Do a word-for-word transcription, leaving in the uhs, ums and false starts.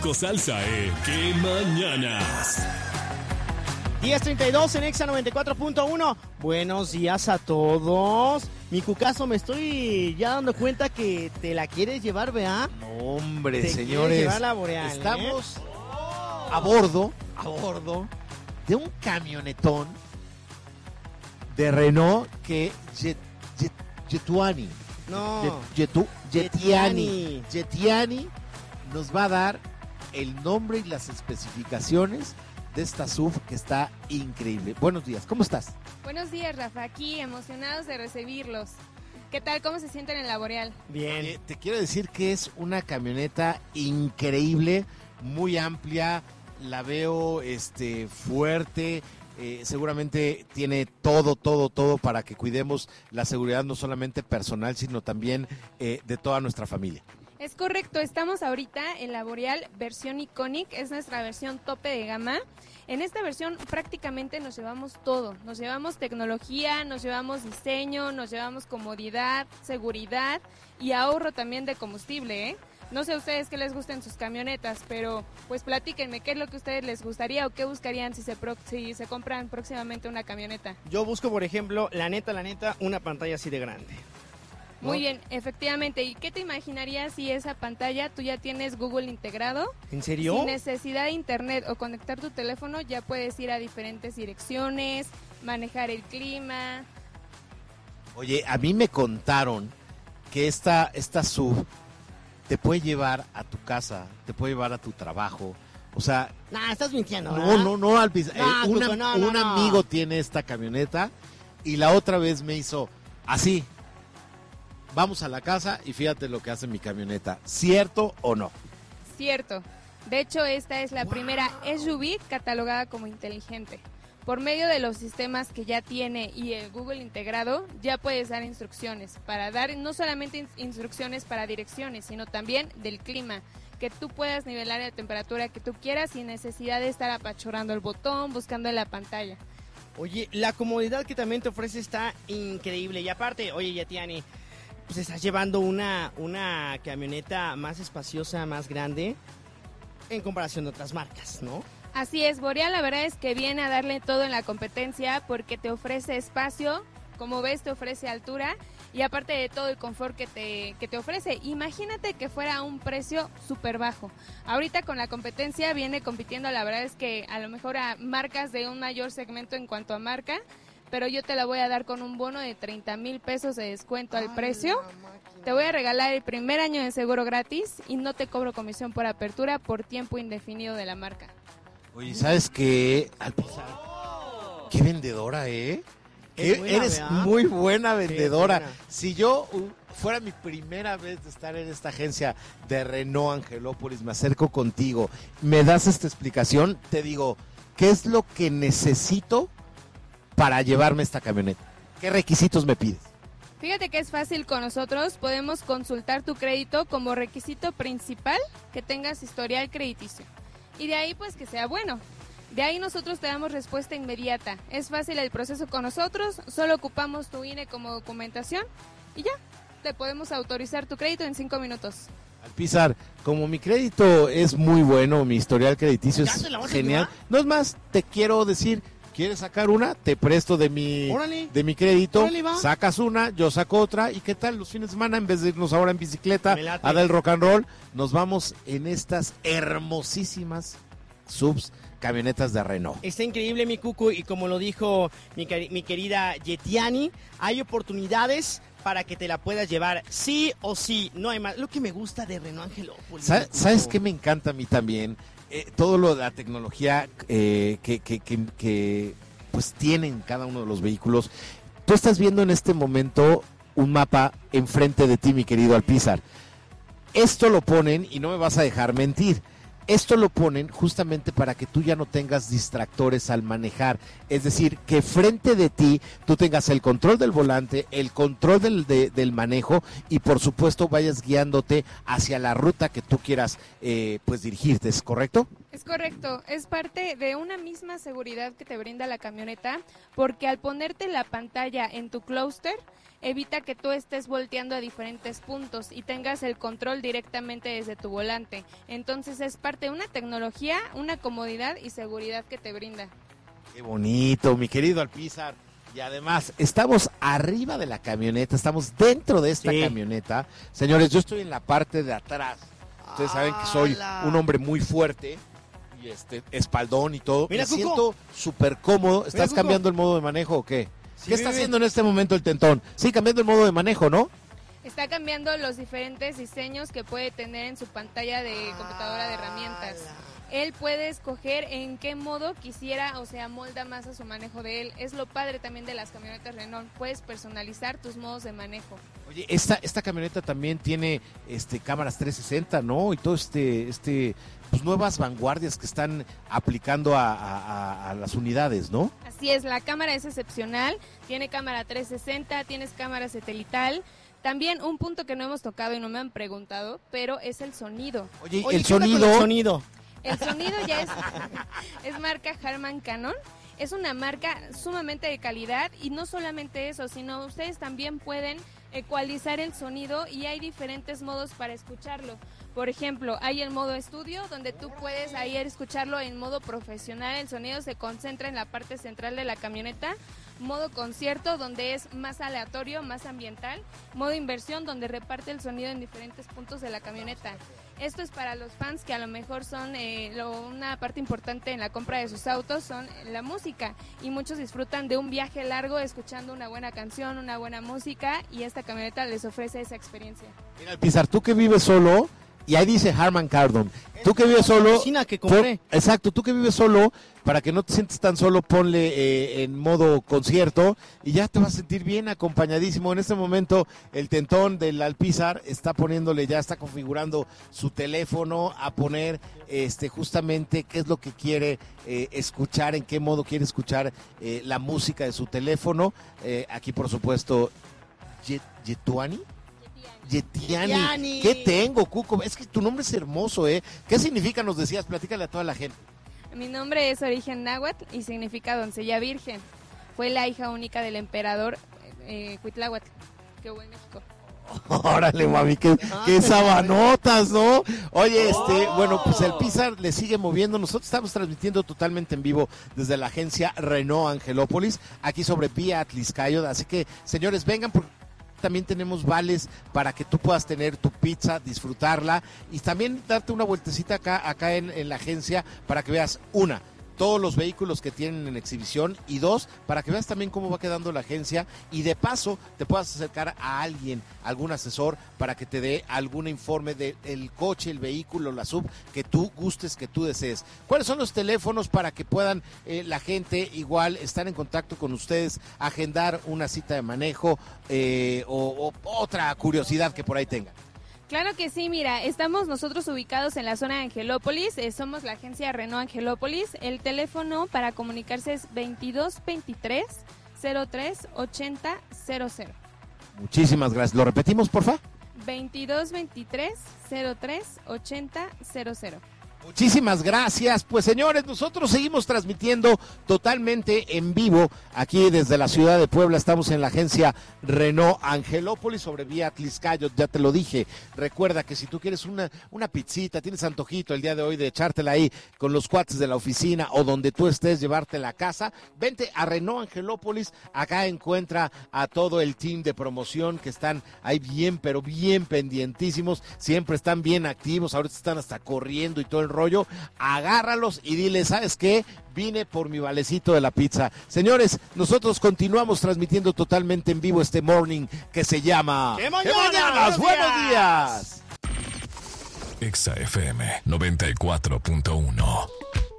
Choco Salsa en ¡Qué Mañanas! diez treinta y dos en Exa noventa y cuatro punto uno. Buenos días a todos. Mi cucazo, me estoy ya dando cuenta que te la quieres llevar, ¿verdad? No, hombre, te señores. quieres llevar la Boreal, Estamos ¿eh? a bordo, a bordo de un camionetón de Renault que Jet, Jet, Jetuani. No. Jet, Jetu, Jetiani. Jetiani. Jetiani nos va a dar el nombre y las especificaciones de esta S U V que está increíble. Buenos días, ¿cómo estás? Buenos días, Rafa, aquí emocionados de recibirlos. ¿Qué tal? ¿Cómo se sienten en la Boreal? Bien. Eh, te quiero decir que es una camioneta increíble, muy amplia, la veo este, fuerte, eh, seguramente tiene todo, todo, todo para que cuidemos la seguridad no solamente personal, sino también eh, de toda nuestra familia. Es correcto, estamos ahorita en la Boreal versión Iconic, es nuestra versión tope de gama. En esta versión prácticamente nos llevamos todo, nos llevamos tecnología, nos llevamos diseño, nos llevamos comodidad, seguridad y ahorro también de combustible, ¿eh? No sé a ustedes qué les gusten sus camionetas, pero pues platíquenme qué es lo que a ustedes les gustaría o qué buscarían si se, pro- si se compran próximamente una camioneta. Yo busco, por ejemplo, la neta, la neta, una pantalla así de grande. ¿No? Muy bien, efectivamente. ¿Y qué te imaginarías si esa pantalla tú ya tienes Google integrado? ¿En serio? Sin necesidad de internet o conectar tu teléfono, ya puedes ir a diferentes direcciones, manejar el clima. Oye, a mí me contaron que esta, esta S U V te puede llevar a tu casa, te puede llevar a tu trabajo. O sea, Nah, estás mintiendo, no, ¿verdad? no, no, Alpis. No, eh, una- Cuco, no, no, un no. amigo tiene esta camioneta y la otra vez me hizo así. Vamos a la casa y fíjate lo que hace mi camioneta. ¿Cierto o no? Cierto. De hecho, esta es la primera S U V catalogada como inteligente. Por medio de los sistemas que ya tiene y el Google integrado, ya puedes dar instrucciones para dar no solamente in- instrucciones para direcciones, sino también del clima, que tú puedas nivelar la temperatura que tú quieras sin necesidad de estar apachurrando el botón, buscando en la pantalla. Oye, la comodidad que también te ofrece está increíble. Y aparte, oye, Yetiani, pues estás llevando una, una camioneta más espaciosa, más grande, en comparación de otras marcas, ¿no? Así es, Boreal la verdad es que viene a darle todo en la competencia porque te ofrece espacio, como ves te ofrece altura y aparte de todo el confort que te, que te ofrece. Imagínate que fuera a un precio súper bajo. Ahorita con la competencia viene compitiendo, la verdad es que a lo mejor a marcas de un mayor segmento en cuanto a marca, pero yo te la voy a dar con un bono de treinta mil pesos de descuento al precio. Te voy a regalar el primer año de seguro gratis y no te cobro comisión por apertura por tiempo indefinido de la marca. Oye, ¿sabes qué? Alpis, qué vendedora, ¿eh? Qué Que buena, eres ¿verdad? muy buena vendedora. buena. Si yo uh, fuera mi primera vez de estar en esta agencia de Renault Angelópolis, me acerco contigo, me das esta explicación, te digo, ¿qué es lo que necesito para llevarme esta camioneta? ¿Qué requisitos me pides? Fíjate que es fácil con nosotros, podemos consultar tu crédito como requisito principal que tengas historial crediticio. Y de ahí pues que sea bueno. De ahí nosotros te damos respuesta inmediata. Es fácil el proceso con nosotros, solo ocupamos tu I N E como documentación y ya, te podemos autorizar tu crédito en cinco minutos. Alpizar, como mi crédito es muy bueno, mi historial crediticio ¿Ya es te la vas a genial. llevar? No es más, te quiero decir, ¿quieres sacar una? Te presto de mi, Órale. de mi crédito, Órale, va. sacas una, yo saco otra, ¿y qué tal los fines de semana? En vez de irnos ahora en bicicleta Me late. a dar el rock and roll, nos vamos en estas hermosísimas subs, camionetas de Renault. Está increíble, mi Cucu, y como lo dijo mi, cari- mi querida Yetiani, hay oportunidades para que te la puedas llevar sí o sí, no hay más. Lo que me gusta de Renault Angelópolis. ¿Sa- mi Cucu. ¿Sabes qué me encanta a mí también? Eh, todo lo de la tecnología eh, que, que, que, que, pues tienen cada uno de los vehículos. Tú estás viendo en este momento un mapa enfrente de ti, mi querido Alpizar. Esto lo ponen, y no me vas a dejar mentir, esto lo ponen justamente para que tú ya no tengas distractores al manejar. Es decir, que frente de ti tú tengas el control del volante, el control del, de- del manejo y por supuesto vayas guiándote hacia la ruta que tú quieras eh, pues dirigirte, ¿es correcto? Es correcto, es parte de una misma seguridad que te brinda la camioneta, porque al ponerte la pantalla en tu clúster, evita que tú estés volteando a diferentes puntos y tengas el control directamente desde tu volante. Entonces es parte aparte una tecnología, una comodidad y seguridad que te brinda. Qué bonito, mi querido Alpizar. Y además, estamos arriba de la camioneta, estamos dentro de esta Sí. camioneta. Señores, yo estoy en la parte de atrás. Ustedes saben que soy ¡Hala! un hombre muy fuerte y este espaldón y todo. Mira, Me Cuco. siento súper cómodo. ¿Estás Cuco. cambiando el modo de manejo o qué? Sí, ¿Qué está bebé. haciendo en este momento el tentón? Sí, cambiando el modo de manejo, ¿no? Está cambiando los diferentes diseños que puede tener en su pantalla de computadora de herramientas. Él puede escoger en qué modo quisiera o se amolda más a su manejo de él. Es lo padre también de las camionetas Renault. Puedes personalizar tus modos de manejo. Oye, esta, esta camioneta también tiene este cámaras trescientos sesenta, ¿no? Y todo este, este pues nuevas vanguardias que están aplicando a, a- a las unidades, ¿no? Así es, la cámara es excepcional. Tiene cámara trescientos sesenta, tienes cámara satelital. También un punto que no hemos tocado y no me han preguntado, pero es el sonido. Oye, Oye, el ¿qué onda con sonido... el sonido? El sonido ya es, es marca Harman Kardon. Es una marca sumamente de calidad y no solamente eso, sino ustedes también pueden ecualizar el sonido y hay diferentes modos para escucharlo. Por ejemplo, hay el modo estudio donde tú puedes ahí escucharlo en modo profesional, el sonido se concentra en la parte central de la camioneta. Modo concierto donde es más aleatorio, más ambiental. Modo inversión donde reparte el sonido en diferentes puntos de la camioneta. Esto es para los fans que a lo mejor son eh, lo, una parte importante en la compra de sus autos, son la música. Y muchos disfrutan de un viaje largo escuchando una buena canción, una buena música y esta camioneta les ofrece esa experiencia. Mira, Alpizar, tú que vives solo, y ahí dice Harman Kardon, tú que vives solo... Oficina que compré. pon- exacto, tú que vives solo, para que no te sientes tan solo, ponle eh, en modo concierto y ya te vas a sentir bien acompañadísimo. En este momento el tentón del Alpizar está poniéndole, ya está configurando su teléfono a poner este justamente qué es lo que quiere eh, escuchar, en qué modo quiere escuchar eh, la música de su teléfono. Eh, aquí por supuesto, Jet- Yetuani. Yetiani. Yetiani. ¿Qué tengo, Cuco? Es que tu nombre es hermoso, ¿eh? ¿Qué significa? Nos decías, platícale a toda la gente. Mi nombre es origen náhuatl y significa doncella virgen. Fue la hija única del emperador eh, Cuitláhuatl, que hubo en México. Órale, mami, qué, qué sabanotas, ¿no? Oye, este, bueno, pues el Pizar le sigue moviendo. Nosotros estamos transmitiendo totalmente en vivo desde la agencia Renault Angelópolis, aquí sobre Vía Atliscayo. Así que, señores, vengan porque también tenemos vales para que tú puedas tener tu pizza, disfrutarla y también darte una vueltecita acá, acá en, en la agencia para que veas, una, todos los vehículos que tienen en exhibición y dos, para que veas también cómo va quedando la agencia y de paso te puedas acercar a alguien, algún asesor para que te dé algún informe del coche, el vehículo, la sub que tú gustes, que tú desees. ¿Cuáles son los teléfonos para que puedan eh, la gente igual estar en contacto con ustedes, agendar una cita de manejo eh, o, o otra curiosidad que por ahí tengan? Claro que sí, mira, estamos nosotros ubicados en la zona de Angelópolis, eh, somos la agencia Renault Angelópolis, el teléfono para comunicarse es veintidós veintitrés cero tres ochenta cero cero. Muchísimas gracias. ¿Lo repetimos, porfa? veintidós veintitrés cero tres ochenta cero cero. Muchísimas gracias. Pues señores, nosotros seguimos transmitiendo totalmente en vivo aquí desde la ciudad de Puebla. Estamos en la agencia Renault Angelópolis sobre Vía Atliscayo, ya te lo dije. Recuerda que si tú quieres una, una pizzita, tienes antojito el día de hoy de echártela ahí con los cuates de la oficina o donde tú estés, llevártela a casa, vente a Renault Angelópolis. Acá encuentra a todo el team de promoción que están ahí bien, pero bien pendientísimos. Siempre están bien activos, ahorita están hasta corriendo y todo el rollo. Agárralos y dile, ¿sabes qué? Vine por mi valecito de la pizza. Señores, nosotros continuamos transmitiendo totalmente en vivo este morning que se llama ¡Qué mañanas! ¡Buenos, ¡Buenos días! Exa F M noventa y cuatro punto uno.